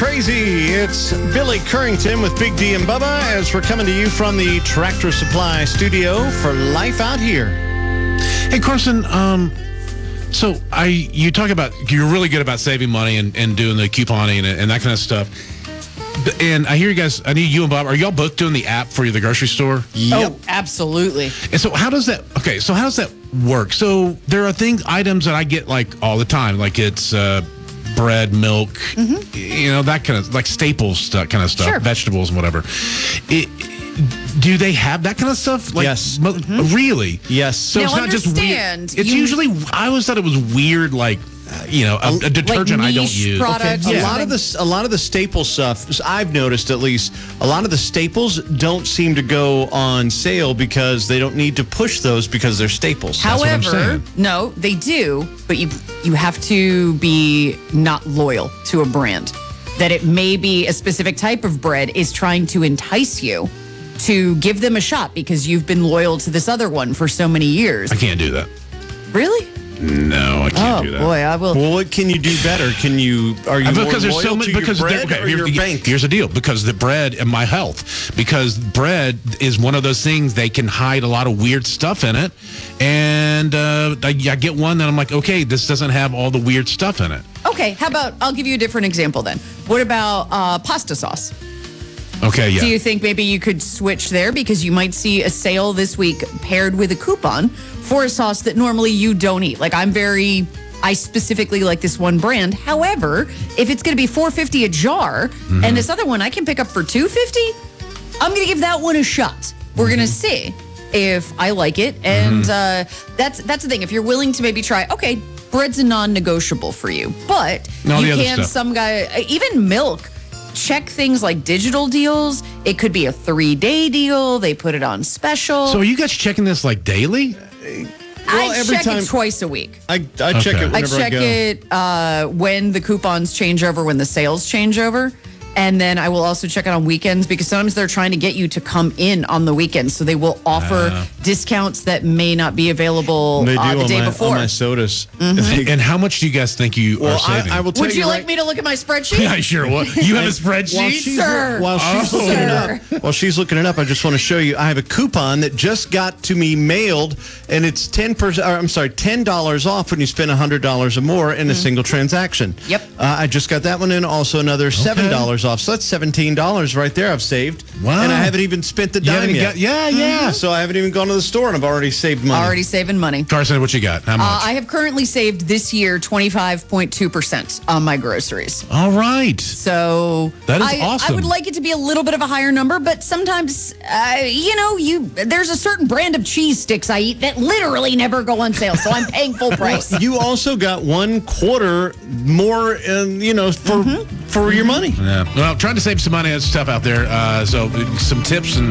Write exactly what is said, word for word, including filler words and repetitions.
crazy. It's Billy Currington with Big D and Bubba as we're coming to you from the Tractor Supply studio for Life Out Here. Hey, Carson, um, so I you talk about, you're really good about saving money and, and doing the couponing and, and that kind of stuff. And I hear you guys, I need you and Bob, are y'all both doing the app for the grocery store? Yep. Oh, absolutely. And so how does that, okay, so how does that work? So there are things, items that I get like all the time, like it's uh, bread, milk, mm-hmm. you know, that kind of, like staples, stuff, kind of stuff, sure. vegetables and whatever. It, do they have that kind of stuff? Like, yes. Mo- mm-hmm. Really? Yes. So now it's not just weird. It's you, usually, I always thought it was weird, like, Uh, you know, a, a detergent like I don't use. Products, okay. yeah. A lot of the a lot of the staple stuff, I've noticed at least, a lot of the staples don't seem to go on sale because they don't need to push those because they're staples. However, no, they do, but you you have to be not loyal to a brand. That it may be a specific type of bread is trying to entice you to give them a shot because you've been loyal to this other one for so many years. I can't do that. Really? No, I can't oh, do that. boy, I will. Well, what can you do better? Can you are you because more there's loyal so to many your because bread okay, or here's, your the, bank? here's the deal, because the bread and my health, because bread is one of those things they can hide a lot of weird stuff in it, and uh, I, I get one that I'm like, okay, this doesn't have all the weird stuff in it. Okay, how about I'll give you a different example then. What about uh, pasta sauce? Okay, yeah. Do you think maybe you could switch there because you might see a sale this week paired with a coupon for a sauce that normally you don't eat? Like I'm very, I specifically like this one brand. However, if it's going to be four fifty a jar mm-hmm. and this other one I can pick up for two fifty, I'm going to give that one a shot. We're mm-hmm. going to see if I like it. And mm-hmm. uh, that's that's the thing. If you're willing to maybe try, okay, bread's a non-negotiable for you, but no, you can, some guy, even milk. Check things like digital deals. It could be a three-day deal. They put it on special. So are you guys checking this like daily? Well, I every check time, it twice a week. I, I check okay. it whenever I check I go. it uh, when the coupons change over, when the sales change over. And then I will also check it on weekends because sometimes they're trying to get you to come in on the weekends. So they will offer uh, discounts that may not be available they do uh, the on day my, before. on my sodas. Mm-hmm. And how much do you guys think you well, are saving? I, I will tell Would you right, like me to look at my spreadsheet? Yeah, sure. What? You have a while spreadsheet? she's, Sir. while she's Oh. looking it up, while she's looking it up, I just want to show you. I have a coupon that just got to me mailed, and it's ten percent. I'm sorry, ten dollars off when you spend a hundred dollars or more in a single transaction. Yep. Uh, I just got that one in. Also, another seven dollars off. So that's seventeen dollars right there. I've saved. Wow. And I haven't even spent the You dime haven't yet. got- yeah, yeah. So I haven't even gone to the store, and I've already saved money. Already saving money. Carson, what you got? How much? Uh, I have currently saved this year twenty-five point two percent on my groceries. All right. So That is I, awesome. I would like it to be a little bit of a higher number, but sometimes, uh, you know, you there's a certain brand of cheese sticks I eat that literally never go on sale, so I'm paying full price. You also got one quarter more, um, you know, for Mm-hmm. for your money. Yeah. Well, trying to save some money is tough out there. Uh, so some tips and